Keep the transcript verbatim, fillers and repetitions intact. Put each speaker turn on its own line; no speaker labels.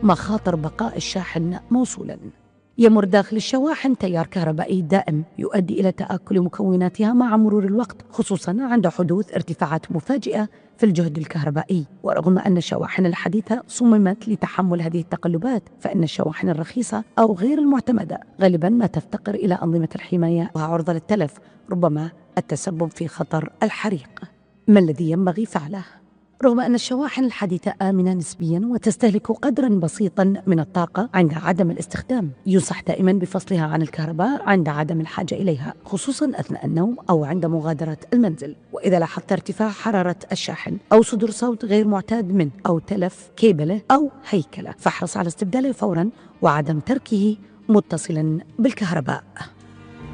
مخاطر بقاء الشاحن موصولا. يمر داخل الشواحن تيار كهربائي دائم يؤدي إلى تآكل مكوناتها مع مرور الوقت، خصوصا عند حدوث ارتفاعات مفاجئة في الجهد الكهربائي. ورغم أن الشواحن الحديثة صممت لتحمل هذه التقلبات، فإن الشواحن الرخيصة أو غير المعتمدة غالبا ما تفتقر إلى أنظمة الحماية وعرضة للتلف، ربما التسبب في خطر الحريق. ما الذي ينبغي فعله؟ رغم أن الشواحن الحديثة آمنة نسبياً وتستهلك قدراً بسيطاً من الطاقة عند عدم الاستخدام، ينصح دائماً بفصلها عن الكهرباء عند عدم الحاجة إليها، خصوصاً أثناء النوم أو عند مغادرة المنزل. وإذا لاحظت ارتفاع حرارة الشاحن أو صدور صوت غير معتاد منه أو تلف كيبله أو هيكله، فاحرص على استبداله فوراً وعدم تركه متصلاً بالكهرباء.